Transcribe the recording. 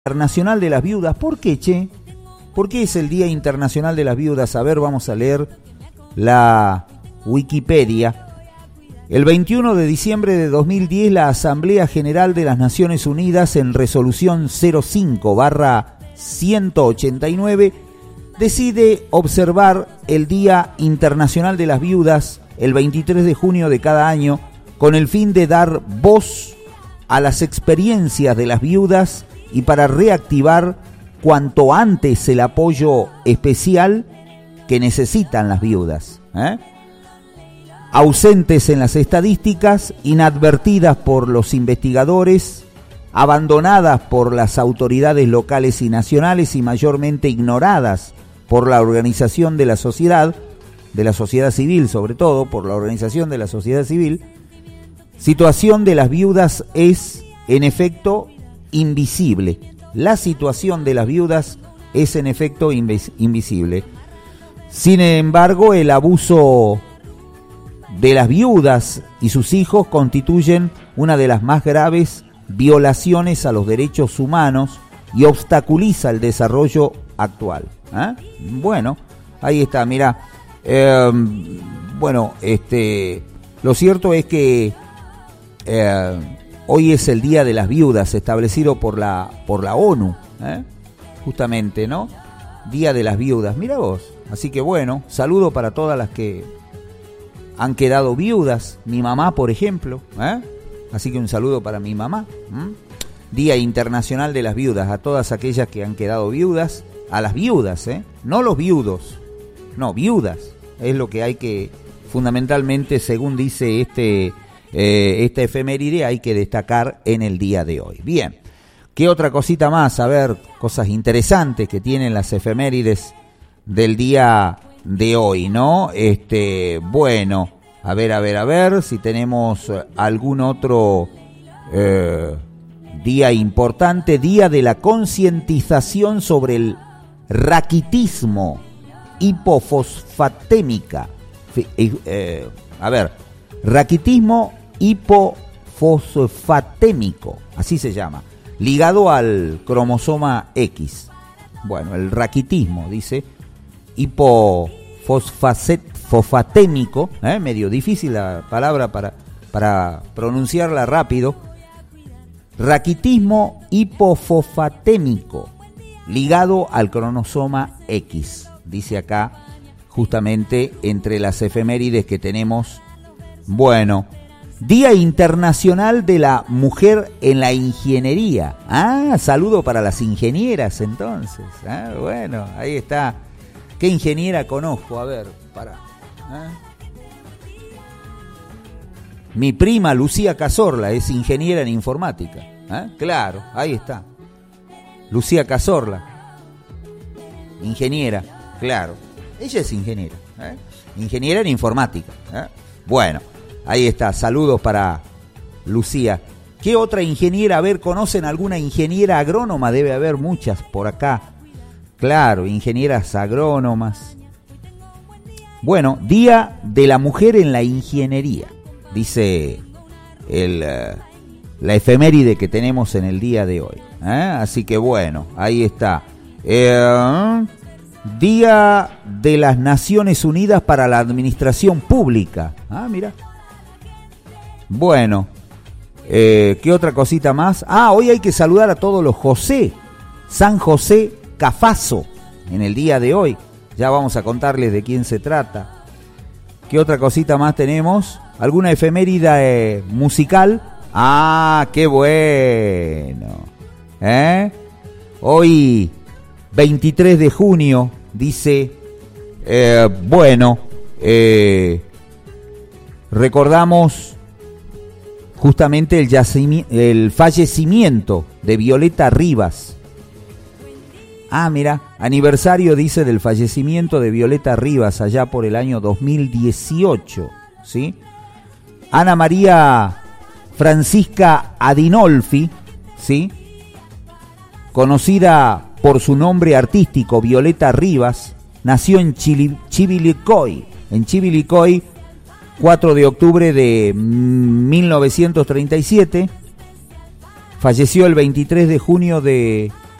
Internacional de las Viudas. ¿Por qué, che? ¿Por qué es el Día Internacional de las Viudas? A ver, vamos a leer la Wikipedia. El 21 de diciembre de 2010, la Asamblea General de las Naciones Unidas, en resolución 05/189, decide observar el Día Internacional de las Viudas el 23 de junio de cada año, con el fin de dar voz a las experiencias de las viudas y para reactivar cuanto antes el apoyo especial que necesitan las viudas, ausentes en las estadísticas, inadvertidas por los investigadores, abandonadas por las autoridades locales y nacionales y mayormente ignoradas por la organización de la sociedad civil, sobre todo por la organización de la sociedad civil. Situación de las viudas es, en efecto, invisible. La situación de las viudas es, en efecto, invisible. Sin embargo, el abuso de las viudas y sus hijos constituyen una de las más graves violaciones a los derechos humanos y obstaculiza el desarrollo actual. Bueno, ahí está, mirá. Lo cierto es que hoy es el Día de las Viudas, establecido por la ONU, justamente, ¿no? Día de las Viudas, mira vos. Así que bueno, saludo para todas las que han quedado viudas, mi mamá, por ejemplo, así que un saludo para mi mamá. Día Internacional de las Viudas, a todas aquellas que han quedado viudas, a las viudas, no los viudos, no, viudas, es lo que hay que, fundamentalmente, según dice esta efeméride, hay que destacar en el día de hoy. Bien, ¿qué otra cosita más? A ver, cosas interesantes que tienen las efemérides del día de hoy, ¿no? Bueno, a ver si tenemos algún otro día importante. Día de la concientización sobre el raquitismo hipofosfatémica. Raquitismo hipofosfatémico, así se llama, ligado al cromosoma X. Bueno, el raquitismo, dice, hipofosfatémico, medio difícil la palabra para pronunciarla rápido. Raquitismo hipofosfatémico, ligado al cromosoma X, dice acá, justamente entre las efemérides que tenemos. Bueno, Día Internacional de la Mujer en la Ingeniería. Saludo para las ingenieras, entonces. Bueno, ahí está. ¿Qué ingeniera conozco? A ver, pará. Mi prima Lucía Cazorla es ingeniera en informática. Claro, ahí está. Lucía Cazorla, ingeniera, claro. Ella es ingeniera, ingeniera en informática. Bueno, ahí está, saludos para Lucía. ¿Qué otra ingeniera? A ver, ¿conocen alguna ingeniera agrónoma? Debe haber muchas por acá. Claro, ingenieras agrónomas. Bueno, Día de la Mujer en la Ingeniería, dice la efeméride que tenemos en el día de hoy. Así que bueno, ahí está. Día de las Naciones Unidas para la Administración Pública. Mira. Bueno, ¿qué otra cosita más? Hoy hay que saludar a todos los José. San José Cafaso, en el día de hoy. Ya vamos a contarles de quién se trata. ¿Qué otra cosita más tenemos? ¿Alguna efeméride musical? ¡Qué bueno! Hoy, 23 de junio, dice, recordamos justamente el fallecimiento de Violeta Rivas. Mira, aniversario, dice, del fallecimiento de Violeta Rivas allá por el año 2018, ¿sí? Ana María Francisca Adinolfi, ¿sí? Conocida por su nombre artístico Violeta Rivas, nació en Chivilcoy, 4 de octubre de 1937. Falleció el 23 de junio de